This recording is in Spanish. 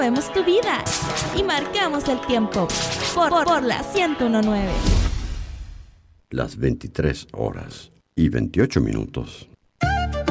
movemos tu vida y marcamos el tiempo por la 101.9. Las 23 horas y 28 minutos.